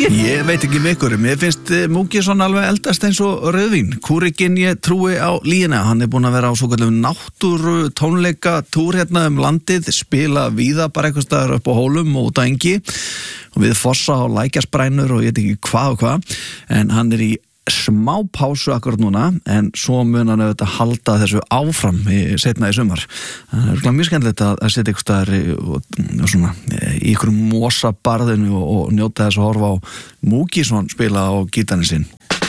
Ég veit ekki með ykkur, mér finnst Múkisson alveg eldast eins og rauðvín. Kúrikinn ég trúi á lína, hann búinn að vera á svokallum náttúru tónleika túr hérna landið, spila víða bara eitthvað staðar upp á Hólum og út á Engi og við Fossa og Lækjarsprænnur og ég veit ekki hvað og hvað, en hann í smá pásu akkurat núna, en svo mun hann auðvitað halda þessu áfram seinna í sumar. Það mjög skemmtilegt að setja eitthvað staðar svona í ykkur mosabarðinu og njóta þess að horfa á Múkisson spila á gítarinn sinn.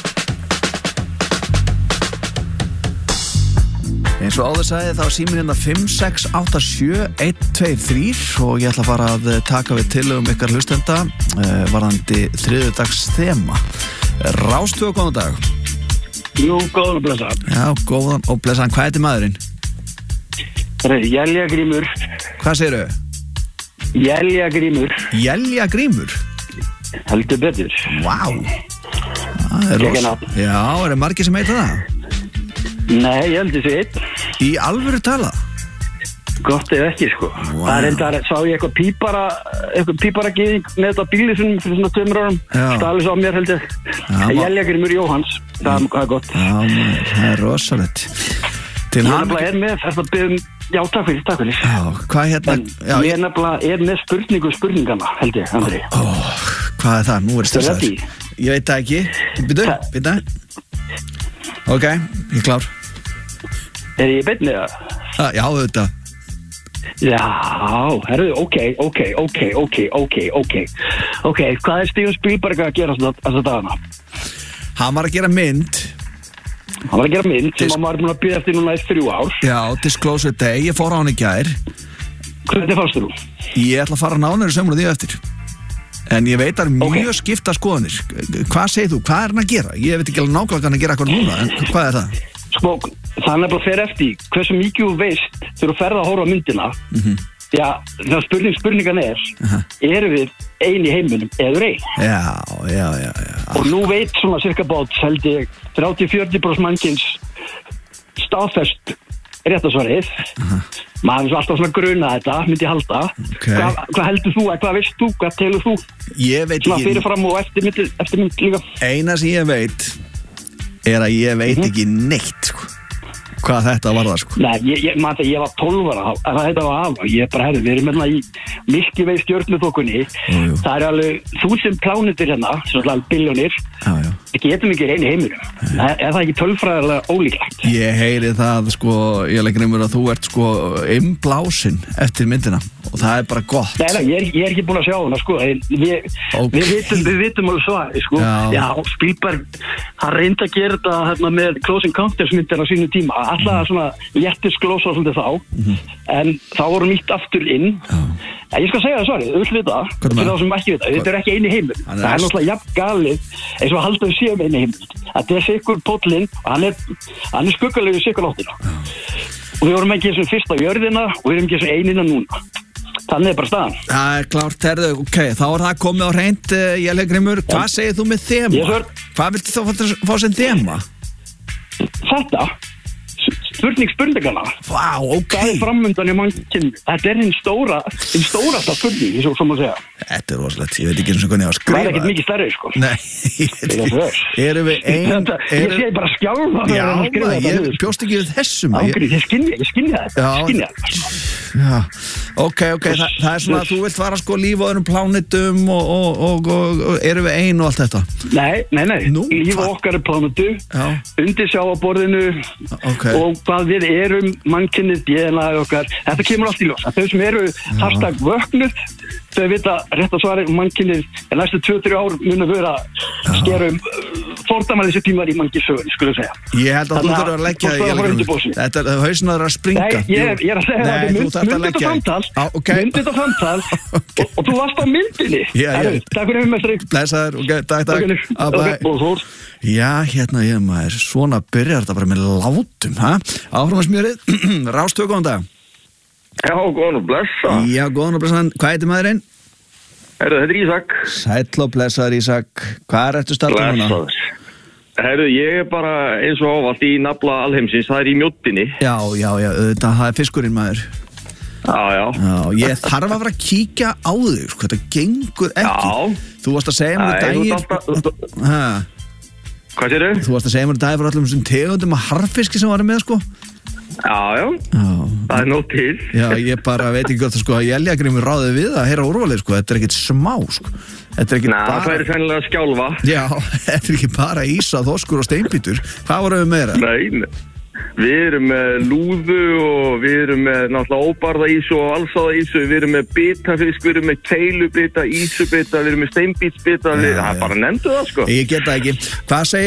Eins og áður sagði þá síminn hérna 5687123 og ég ætla að fara að taka við tillögum ykkar hlustenda varðandi þriðjudags þema. Rástvö, góðan dag. Jú, góðan og blessaðan. Já, góðan og blessaðan. Hvað heitir maðurinn? Jeljagrímur. Hvað segirðu? Jeljagrímur. Jeljagrímur? Heldur betur. Vá. Það rosa. Já, það margir sem heita það? Nei, ég heldur því einn. Í alvöru talað? Gott ef ekki, sko. Wow. Það reyndar, sá ég eitthvað pípara-gyðing með þetta bílisunum fyrir svona 2 árum. Stalis á mér, held ég. Jeljagrímur Jóhanns. Það er gott. Já, það er rosalegt. Ég nefnilega með, þetta byrjum, já, takk fyrir. Já, hvað hérna? Ég nefnilega með spurningana, held ég, Andri. Hvað er það? Nú er stressaður. Ég veit það ekki. Býta. Ok, ég er klár. Er ég í beinni það? Já, auðvitað. Já, herru, ok. Hvað er Steven Spielberg að gera þessa dagana? Hann var að gera mynd sem hann var búin að bíða eftir núna í 3 ár. Já, Disclosure Day, ég fór á hann í gær. Hvernig fannst þú? Ég ætla að fara nánari sömur því eftir. En ég veit að mjög skipta skoðanir. Hvað segir þú? Hvað er hann að gera? Ég veit ekki alveg nákvæmlega hann að gera eitthvað núna, en hvað er það? Sko, það er nefnilega fer eftir hversu mikið þú veist þegar þú ferð að horfa á myndina. Já, það spurningan erum við ein í heiminum eður ein? Já. Og nú veit svona cirka bát, held ég, 30-40% mannkins staðfest réttasvarið. Maður er alltaf svona gruna þetta, myndi ég halda. Hvað heldur þú, hvað veist þú, hvað telur þú? Ég veit ekki. Svona fyrirfram og eftirmynd líka. Eina sem ég veit er að ég veit ekki neitt, sko. Hvað þetta var það, sko. Nei, ég var 12 ára, þetta var afa. Ég bara, við erum hérna í Milky Way stjörnuþokunni. Það er alveg 1000 plánetur hérna, svona billjónir. Það getum ekki einu heiminum. Er það ekki tölfræðilega ólíklegt? Ég heyri það, sko, ég legg að þú ert, sko, innblásinn eftir myndina og það er bara gott. Nei, ég er ekki búin að sjá hana, sko. Við vitum alveg svari, sko. Já, Spielberg, hann reyndi að gera þetta hérna, með Close Encounters myndina á sínu tíma. Alltaf svona léttis glósa svolítið þá, en þá voru nýtt aftur inn. Ég skal segja það, sorry, þú vill vita, fyrir þá sem ekki vita, þetta er ekki eini heimur. Það er náttúrulega jafn galið eins og að halda við séum eini heimur. Þetta er sikur póllinn og hann er skuggalegu sikur áttina. Og við vorum ekki eins og fyrst á jörðina og við erum ekki eins og einina núna. Þannig er bara staðan. Það er klárt, ok, þá er það komið á hreint, Jeljagrímur. Hvað segir þú með þema? Hvað viltu þá fá sem þema? Þetta? Spurningana. Vá, ok. Það er framundan í mannkinn. Þetta er hinn stórasta spurning, svo má segja. Þetta er rosalegt, ég veit ekki eins og hvernig ég á að skrifa. Það er ekkert mikið stærri, sko. Nei, erum við ein... Ég sé bara skjálfa já, ég bjóst ekki við þessum. Ágrið, ég skinni það. Já, ok, það er svona að þú vilt fara sko líf á öðrum plánetum og erum við ein og allt þetta? Nei, líf okkar er plánetu, undir sjávarborðinu og hvað við erum, mannkynnið, DNA okkar, þetta kemur allt í ljós. Þau sem eru hashtag vöknuð, þau vita rétt að svara mannkynnið en næstu 2-3 ár munu vera skerum fordæmaleysi tímar í mannkynssögunni, skulle ég segja. Ég held að þú þurfur að leggja þetta er hausnaður að springa. Nei, ég er að segja það, myndi þetta framtal og þú varst á myndinni. Takk fyrir með strik. Blessaður, takk. Já, hérna ég maður, svona byrjar þetta bara með látum, áfram að smjörið. Rástvö, góðan dag. Já, góðan og blessa. Já, góðan og blessa. Hvað heitir maðurinn? Þetta er Ísak. Sæll og blessaður, Ísak. Hvað ertu startað núna? Blessaður. Ég er bara eins og ávallt í nafla alheimsins, það er í mjóttinni. Já, það er fiskurinn maður. Já. Ég þarf að vera að kíkja á þig, sko, þetta gengur ekki. Já. Þú varst að segja mér daginn... Hvað séru? Þú varst að segja mér daginn fyrir öllum þessum tegundum af harfiski sem varum með, sko. Já. Það nóg til. Já, ég bara veit ekki gott að sko að Elíagrímur ráði við að heyra úrvalið, sko. Þetta ekkert smá, sko. Þetta ekki bara... það er sennilega skjálfa. Já, þetta ekki bara ísa, þorskur og steinbítur. Hvað vorum við meira? Nei. Við erum með lúðu og við erum með náttúrulega óbarða ísu og allsáða ísu, við erum með bitafisk, við erum með keilubita, ísubita, við erum með steinbítsbita, það bara nefndu það, sko. Ég get það ekki. Hvað segir